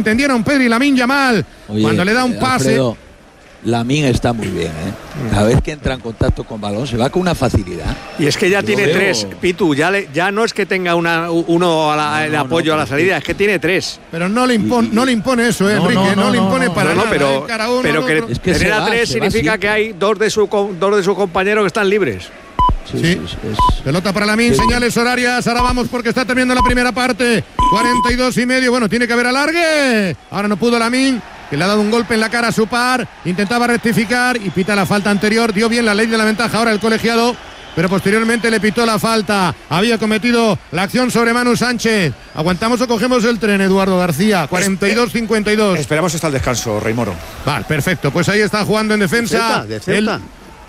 entendieron Pedri y Lamine Yamal. Oye, cuando le da un pase. Alfredo, Lamine está muy bien, ¿eh? Cada vez que entra en contacto con balón se va con una facilidad. Y es que ya tiene veo... 3, Pitu, ya no es que tenga uno en apoyo a la salida, es que tiene 3. Pero no le impone eso, Enrique, no le impone para nada. Pero que es que tener a 3 significa que hay dos de su compañero que están libres. Sí. Pelota para Lamine, señales horarias. Ahora vamos porque está terminando la primera parte. 42:30. Bueno, tiene que haber alargue. Ahora no pudo Lamine, que le ha dado un golpe en la cara a su par. Intentaba rectificar y pita la falta anterior. Dio bien la ley de la ventaja ahora el colegiado, pero posteriormente le pitó la falta. Había cometido la acción sobre Manu Sánchez. ¿Aguantamos o cogemos el tren, Eduardo García? 42:52. Esperamos hasta el descanso, Rey Moro. Vale, perfecto. Pues ahí está jugando en defensa. ¿De Celta?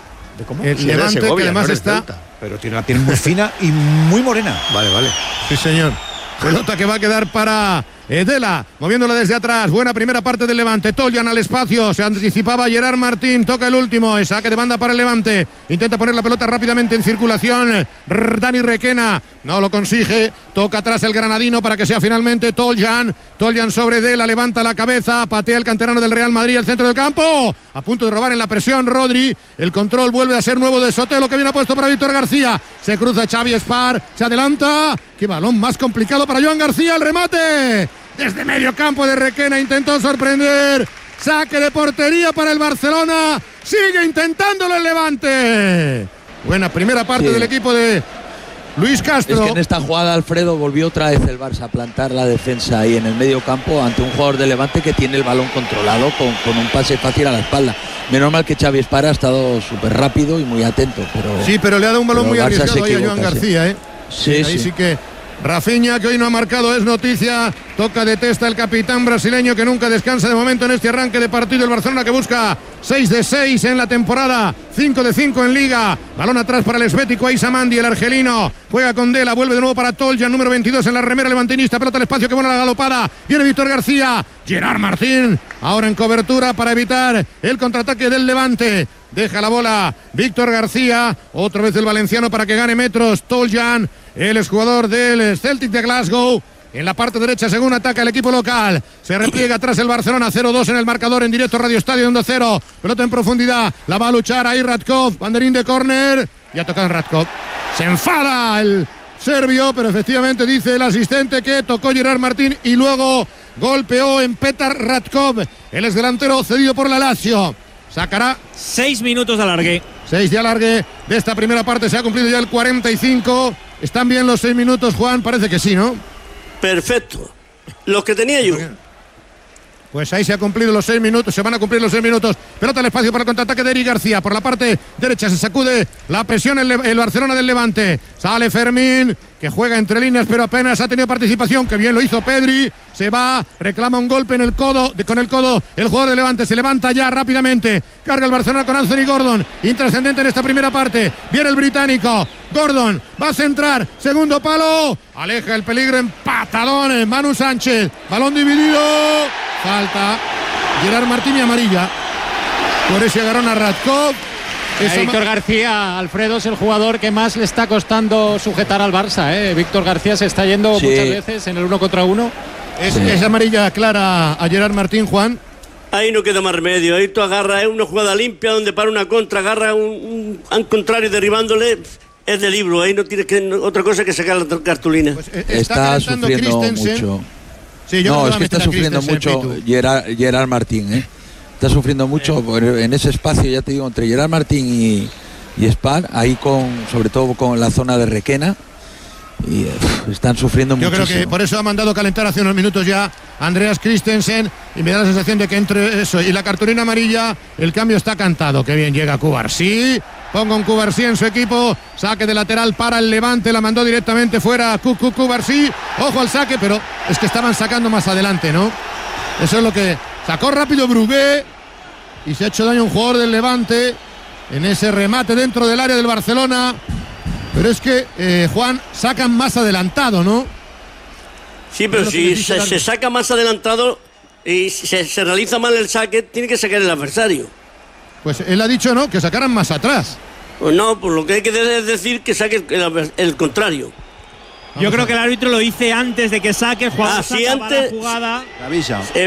El Levante, Segovia, que además no está. Pero tiene una piel muy fina y muy morena. Vale. Sí, señor. Pelota que va a quedar para Edela, moviéndola desde atrás. Buena primera parte del Levante. Toljan al espacio. Se anticipaba Gerard Martín. Toca el último. El saque de banda para el Levante. Intenta poner la pelota rápidamente en circulación. Dani Requena no lo consigue. Toca atrás el granadino para que sea finalmente Toljan. Toljan sobre Edela. Levanta la cabeza. Patea el canterano del Real Madrid al centro del campo. A punto de robar en la presión Rodri. El control vuelve a ser nuevo de Sotelo, que viene puesto para Víctor García. Se cruza Xavi Espar. Se adelanta. Qué balón más complicado para Joan García. El remate desde medio campo de Requena, intentó sorprender. Saque de portería para el Barcelona. Sigue intentándolo el Levante. Buena primera parte del equipo de Luis Castro. Es que en esta jugada, Alfredo, volvió otra vez el Barça a plantar la defensa ahí en el medio campo ante un jugador de Levante que tiene el balón controlado con un pase fácil a la espalda. Menos mal que Xavi Espar ha estado súper rápido y muy atento. Pero le ha dado un balón muy arriesgado ahí a Joan García. Sí. Sí que Rafinha, que hoy no ha marcado, es noticia. Toca de testa el capitán brasileño, que nunca descansa de momento en este arranque de partido. El Barcelona, que busca 6 de 6 en la temporada, 5 de 5 en Liga. Balón atrás para el esbético Aizamandi, el argelino. Juega con Dela, vuelve de nuevo para Toljan, número 22 en la remera levantinista. Pelota al espacio, que buena la galopada. Viene Víctor García. Gerard Martín, ahora en cobertura para evitar el contraataque del Levante. Deja la bola Víctor García, otra vez el valenciano para que gane metros. Toljan, el exjugador del Celtic de Glasgow. En la parte derecha, según ataca el equipo local. Se repliega atrás el Barcelona, 0-2 en el marcador, en directo Radio Estadio 1-0. Pelota en profundidad, la va a luchar ahí Radkov. Banderín de córner, ya toca en Radkov. Se enfada el serbio, pero efectivamente dice el asistente que tocó Gerard Martín y luego golpeó en Petar Radkov, el exdelantero cedido por la Lazio. Sacará 6 minutos de alargue. 6 de alargue de esta primera parte. Se ha cumplido ya el 45. ¿Están bien los 6 minutos, Juan? Parece que sí, ¿no? Perfecto. Los que tenía yo. Pues ahí se ha cumplido los 6 minutos. Se van a cumplir los 6 minutos. Pelota al espacio para el contraataque de Eric García. Por la parte derecha se sacude la presión el Barcelona del Levante. Sale Fermín, que juega entre líneas, pero apenas ha tenido participación. Que bien lo hizo Pedri. Se va, reclama un golpe en el codo, con el codo el jugador de Levante. Se levanta ya rápidamente. Carga el Barcelona con Anthony Gordon. Intrascendente en esta primera parte. Viene el británico. Gordon va a centrar. Segundo palo. Aleja el peligro en patadones. Manu Sánchez. Balón dividido. Falta. Gerard Martín y amarilla. Por ese agarrón a Radkov. Víctor García, Alfredo, es el jugador que más le está costando sujetar al Barça. Víctor García se está yendo muchas veces en el 1 contra 1. Es amarilla clara a Gerard Martín, Juan. Ahí no queda más remedio. Ahí tú agarras, es una jugada limpia donde para una contra, agarra al contrario derribándole. Es de libro, ahí no tienes otra cosa que sacar la cartulina. Pues está sufriendo mucho. Sí, no, es que está sufriendo mucho Gerard Martín, Está sufriendo mucho en ese espacio, ya te digo, entre Gerard Martín y Spar, ahí sobre todo con la zona de Requena. Y están sufriendo mucho. Yo creo que por eso ha mandado calentar hace unos minutos ya Andreas Christensen, y me da la sensación de que entre eso y la cartulina amarilla el cambio está cantado. Que bien llega Cubarsí. Ponga un Cubarsí en su equipo. Saque de lateral para el Levante. La mandó directamente fuera Cubarsí. Ojo al saque, pero es que estaban sacando más adelante, ¿no? Eso es lo que sacó rápido Brugué. Y se ha hecho daño un jugador del Levante en ese remate dentro del área del Barcelona. Pero es que, Juan, sacan más adelantado, ¿no? Sí, pero si se saca más adelantado y se realiza mal el saque, tiene que sacar el adversario. Pues él ha dicho, ¿no?, que sacaran más atrás. Pues no, pues lo que hay que decir que saque el contrario. Yo creo que el árbitro lo dice antes de que saque, Juan. Sí, antes. La jugada. La avisa.